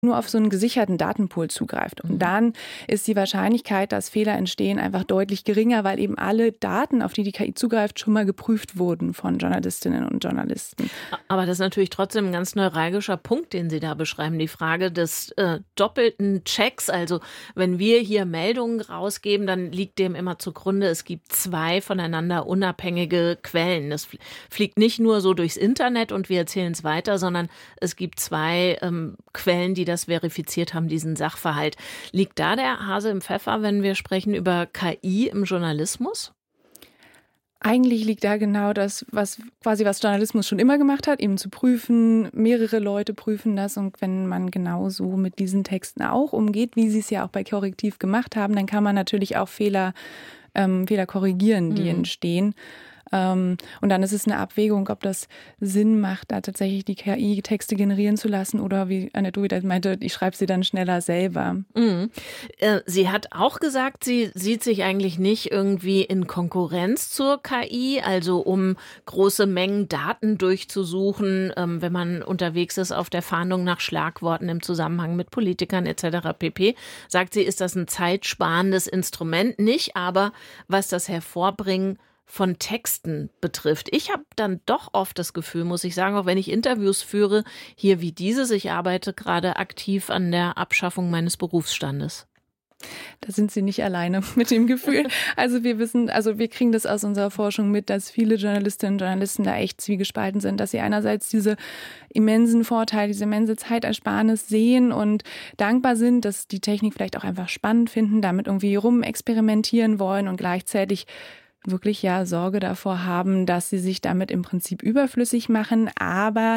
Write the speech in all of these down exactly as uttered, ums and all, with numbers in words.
nur auf so einen gesicherten Datenpool zugreift. Und dann ist die Wahrscheinlichkeit, dass Fehler entstehen, einfach deutlich geringer, weil eben alle Daten, auf die die K I zugreift, schon mal geprüft wurden von Journalistinnen und Journalisten. Aber das ist natürlich trotzdem ein ganz neuralgischer Punkt, den Sie da beschreiben. Die Frage des äh, doppelten Checks. Also wenn wir hier Meldungen rausgeben, dann liegt dem immer zugrunde, es gibt zwei voneinander unabhängige Quellen. Es fliegt nicht nur so durchs Internet und wir erzählen es weiter, sondern es gibt zwei ähm, Quellen, die das verifiziert haben, diesen Sachverhalt. Liegt da der Hase im Pfeffer, wenn wir sprechen über K I im Journalismus? Eigentlich liegt da genau das, was quasi was Journalismus schon immer gemacht hat, eben zu prüfen, mehrere Leute prüfen das, und wenn man genauso mit diesen Texten auch umgeht, wie sie es ja auch bei Korrektiv gemacht haben, dann kann man natürlich auch Fehler, ähm, Fehler korrigieren, die mhm. entstehen. Und dann ist es eine Abwägung, ob das Sinn macht, da tatsächlich die K I-Texte generieren zu lassen oder wie Annette Duvid meinte, ich schreibe sie dann schneller selber. Mhm. Sie hat auch gesagt, sie sieht sich eigentlich nicht irgendwie in Konkurrenz zur K I, also um große Mengen Daten durchzusuchen, wenn man unterwegs ist auf der Fahndung nach Schlagworten im Zusammenhang mit Politikern et cetera pp. Sagt sie, ist das ein zeitsparendes Instrument, nicht aber was das Hervorbringen von Texten betrifft. Ich habe dann doch oft das Gefühl, muss ich sagen, auch wenn ich Interviews führe, hier wie dieses, ich arbeite gerade aktiv an der Abschaffung meines Berufsstandes. Da sind Sie nicht alleine mit dem Gefühl. Also wir wissen, also wir kriegen das aus unserer Forschung mit, dass viele Journalistinnen und Journalisten da echt zwiegespalten sind, dass sie einerseits diese immensen Vorteile, diese immense Zeitersparnis sehen und dankbar sind, dass die Technik vielleicht auch einfach spannend finden, damit irgendwie rumexperimentieren wollen und gleichzeitig wirklich ja Sorge davor haben, dass sie sich damit im Prinzip überflüssig machen, aber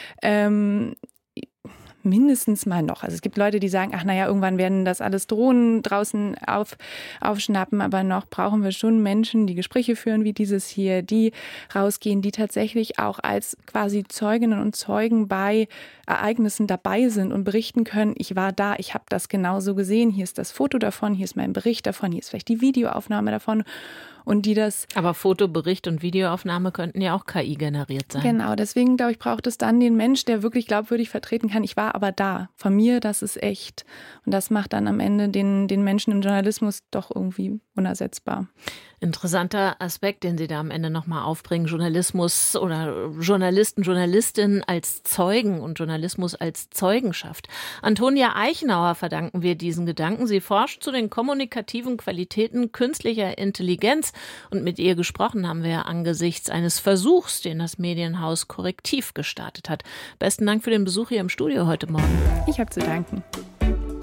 ähm, mindestens mal noch. Also es gibt Leute, die sagen, ach naja, irgendwann werden das alles Drohnen draußen auf, aufschnappen, aber noch brauchen wir schon Menschen, die Gespräche führen wie dieses hier, die rausgehen, die tatsächlich auch als quasi Zeuginnen und Zeugen bei Ereignissen dabei sind und berichten können, ich war da, ich habe das genauso gesehen, hier ist das Foto davon, hier ist mein Bericht davon, hier ist vielleicht die Videoaufnahme davon. Und die das. Aber Foto, Bericht und Videoaufnahme könnten ja auch K I generiert sein. Genau, deswegen glaube ich, braucht es dann den Mensch, der wirklich glaubwürdig vertreten kann, ich war aber da, von mir, das ist echt. Und das macht dann am Ende den, den Menschen im Journalismus doch irgendwie unersetzbar. Interessanter Aspekt, den Sie da am Ende nochmal aufbringen. Journalismus oder Journalisten, Journalistinnen als Zeugen und Journalismus als Zeugenschaft. Antonia Eichenauer verdanken wir diesen Gedanken. Sie forscht zu den kommunikativen Qualitäten künstlicher Intelligenz. Und mit ihr gesprochen haben wir angesichts eines Versuchs, den das Medienhaus Korrektiv gestartet hat. Besten Dank für den Besuch hier im Studio heute Morgen. Ich habe zu danken.